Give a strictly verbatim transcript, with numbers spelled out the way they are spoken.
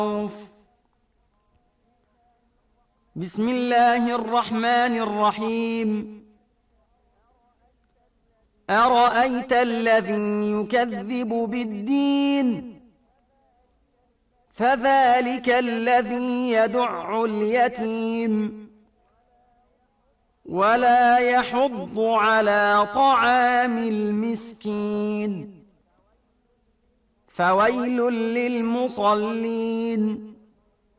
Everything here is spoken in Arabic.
بسم الله الرحمن الرحيم أرأيت الذي يكذب بالدين فذلك الذي يدع اليتيم ولا يحض على طعام المسكين فويل للمصلين